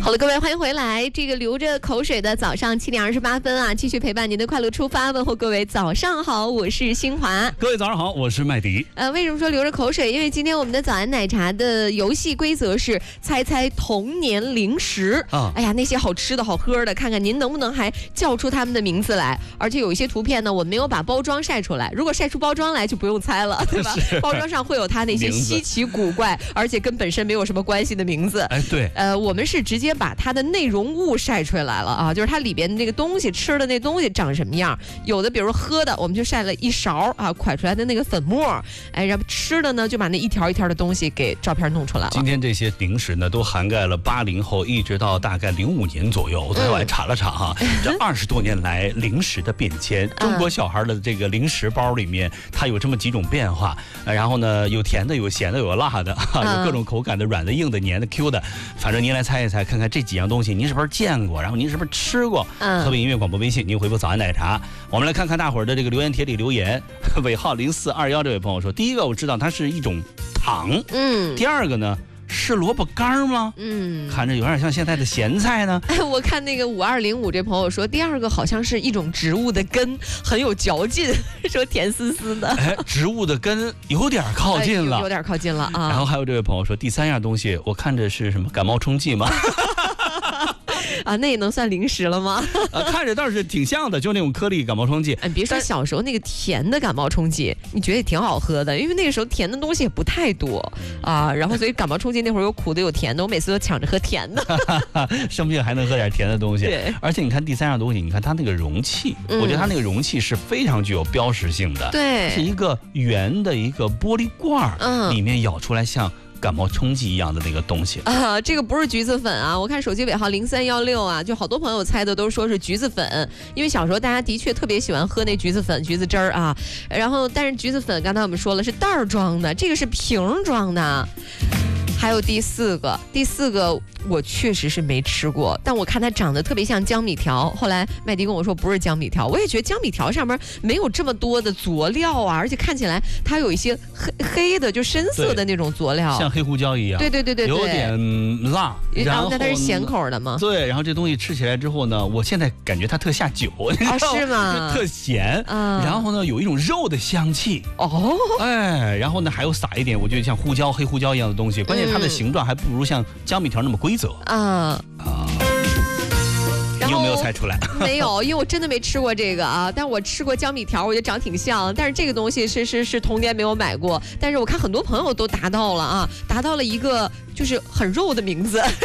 好了，各位，欢迎回来。这个流着口水的早上7点28分啊，继续陪伴您的快乐出发，问候各位早上好，我是新华。 各位早上好，我是麦迪。 为什么说流着口水？因为今天我们的早安奶茶的游戏规则是猜猜童年零食啊。哎呀，那些好吃的好喝的，看看您能不能还叫出他们的名字来。而且有一些图片呢，我没有把包装晒出来，如果晒出包装来就不用猜了，对吧？包装上会有它那些稀奇古怪，而且跟本身没有什么关系的名字。 哎，对， 我们是直接把它的内容物晒出来了啊，就是它里边的那个东西，吃的那东西长什么样。有的比如说喝的，我们就晒了一勺啊，蒯出来的那个粉末。哎，然后吃的呢，就把那一条一条的东西给照片弄出来了。 今天这些零食呢，都涵盖了80后一直到大概05年左右。昨天我还查了查哈，这20多年来零食的变迁，中国小孩的这个零食包里面，它有这么几种变化。然后呢，有甜的，有咸的，有辣的，有各种口感的，软的、硬的、黏的、Q 的。反正您来猜一猜，看看这几样东西您是不是见过，然后您是不是吃过？河北音乐广播微信，您回复早安奶茶。我们来看看大伙儿的这个留言帖里留言。尾号0421这位朋友说，第一个我知道它是一种糖，第二个呢是萝卜干吗？看着有点像现在的咸菜呢。 我看那个5205这朋友说，第二个好像是一种植物的根，很有嚼劲，说甜丝丝的。 哎，植物的根有点靠近了， 有点靠近了啊。 然后还有这位朋友说，第三样东西我看着是什么感冒冲剂吗？ 啊，那也能算零食了吗？ 看着倒是挺像的，就那种颗粒感冒冲剂。 你别说小时候那个甜的感冒冲剂，你觉得也挺好喝的，因为那个时候甜的东西也不太多啊。然后所以感冒冲剂那会儿有苦的有甜的，我每次都抢着喝甜的。 生病还能喝点甜的东西。 对， 而且你看第三样东西，你看它那个容器，我觉得它那个容器是非常具有标识性的。 对， 是一个圆的一个玻璃罐儿，里面舀出来像感冒冲剂一样的那个东西啊，这个不是橘子粉啊！我看手机尾号0316啊，就好多朋友猜的都说是橘子粉，因为小时候大家的确特别喜欢喝那橘子粉、橘子汁儿啊。然后，但是橘子粉刚才我们说了是袋儿装的，这个是瓶装的。还有第四个我确实是没吃过，但我看它长得特别像江米条。后来麦迪跟我说不是江米条，我也觉得江米条上面没有这么多的佐料啊，而且看起来它有一些黑的，就深色的那种佐料， 像黑胡椒一样。 对， 有点辣。 然后它是咸口的吗？ 对，然后这东西吃起来之后呢，我现在感觉它特下酒， 是吗？ 特咸。然后呢，有一种肉的香气。哎，然后呢还有撒一点，我觉得像胡椒、黑胡椒一样的东西，关键它的形状还不如像江米条那么规则你有没有猜出来？ 没有，因为我真的没吃过这个啊。但我吃过江米条，我觉得长挺像。但是这个东西是童年没有买过。但是我看很多朋友都达到了一个就是很肉的名字，